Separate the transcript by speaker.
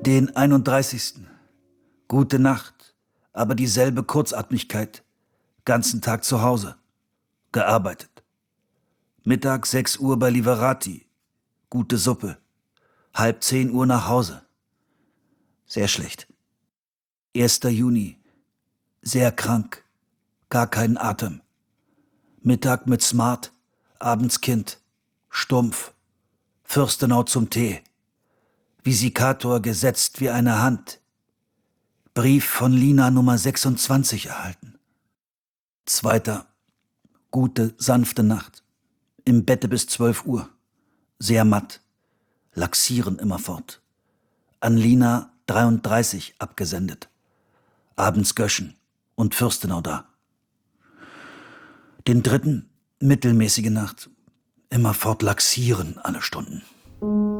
Speaker 1: Den 31. Gute Nacht, aber dieselbe Kurzatmigkeit. Ganzen Tag zu Hause. Gearbeitet. Mittag 6 Uhr bei Liverati. Gute Suppe. Halb 10 Uhr nach Hause. Sehr schlecht. 1. Juni. Sehr krank. Gar keinen Atem. Mittag mit Smart, abends Kind. Stumpf. Fürstenau zum Tee. Visikator gesetzt wie eine Hand. Brief von Lina Nummer 26 erhalten. 2. Gute, sanfte Nacht. Im Bette bis 12 Uhr. Sehr matt. Laxieren immerfort. An Lina 33 abgesendet. Abends Göschen und Fürstenau da. Den 3. mittelmäßige Nacht. Immerfort laxieren alle Stunden.